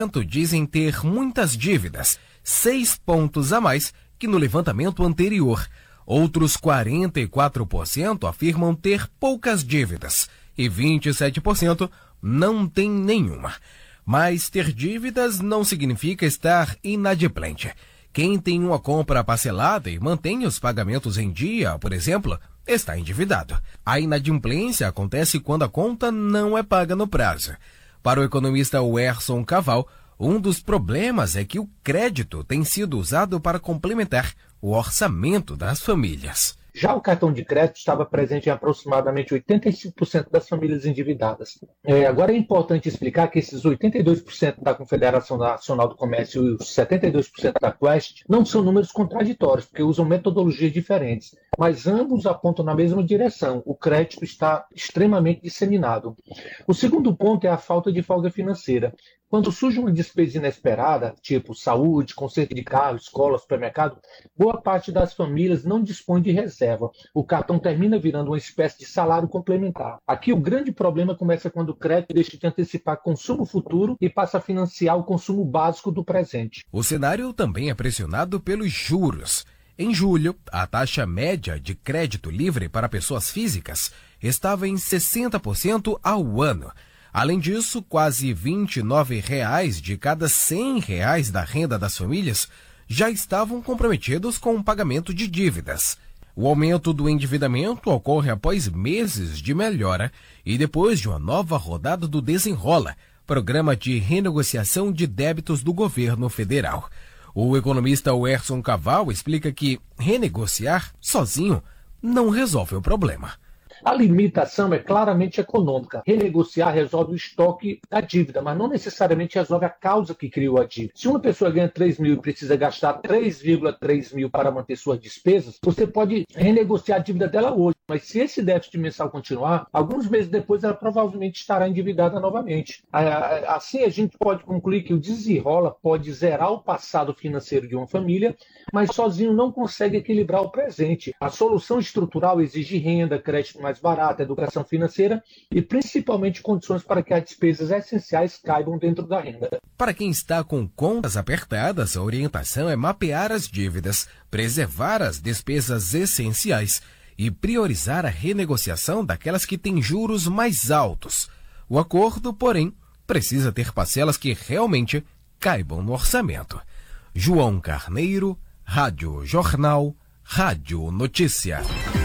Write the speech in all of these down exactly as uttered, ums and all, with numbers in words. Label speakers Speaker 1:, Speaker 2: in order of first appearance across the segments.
Speaker 1: dizem ter muitas dívidas, seis pontos a mais que no levantamento anterior. Outros quarenta e quatro por cento afirmam ter poucas dívidas e vinte e sete por cento não tem nenhuma. Mas ter dívidas não significa estar inadimplente. Quem tem uma compra parcelada e mantém os pagamentos em dia, por exemplo, está endividado. A inadimplência acontece quando a conta não é paga no prazo. Para o economista Werson Caval, um dos problemas é que o crédito tem sido usado para complementar o orçamento das famílias.
Speaker 2: Já o cartão de crédito estava presente em aproximadamente oitenta e cinco por cento das famílias endividadas. É, agora é importante explicar que esses oitenta e dois por cento da Confederação Nacional do Comércio e os setenta e dois por cento da Quest não são números contraditórios, porque usam metodologias diferentes, mas ambos apontam na mesma direção. O crédito está extremamente disseminado. O segundo ponto é a falta de folga financeira. Quando surge uma despesa inesperada, tipo saúde, conserto de carro, escola, supermercado, boa parte das famílias não dispõe de reserva. O cartão termina virando uma espécie de salário complementar. Aqui o grande problema começa quando o crédito deixa de antecipar consumo futuro e passa a financiar o consumo básico do presente.
Speaker 1: O cenário também é pressionado pelos juros. Em julho, a taxa média de crédito livre para pessoas físicas estava em sessenta por cento ao ano. Além disso, quase vinte e nove reais de cada cem reais da renda das famílias já estavam comprometidos com o pagamento de dívidas. O aumento do endividamento ocorre após meses de melhora e depois de uma nova rodada do Desenrola, programa de renegociação de débitos do governo federal. O economista Werson Caval explica que renegociar sozinho não resolve o problema.
Speaker 2: A limitação é claramente econômica. Renegociar resolve o estoque da dívida, mas não necessariamente resolve a causa que criou a dívida. Se uma pessoa ganha três mil e precisa gastar três vírgula três mil para manter suas despesas, você pode renegociar a dívida dela hoje. Mas se esse déficit mensal continuar, alguns meses depois ela provavelmente estará endividada novamente. Assim a gente pode concluir que o Desenrola pode zerar o passado financeiro de uma família, mas sozinho não consegue equilibrar o presente. A solução estrutural exige renda, crédito mais barato, educação financeira e principalmente condições para que as despesas essenciais caibam dentro da renda.
Speaker 1: Para quem está com contas apertadas, a orientação é mapear as dívidas, preservar as despesas essenciais e priorizar a renegociação daquelas que têm juros mais altos. O acordo, porém, precisa ter parcelas que realmente caibam no orçamento. João Carneiro, Rádio Jornal, Rádio Notícia.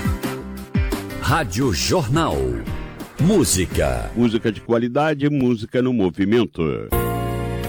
Speaker 3: Rádio Jornal. Música.
Speaker 4: Música de qualidade, música no movimento.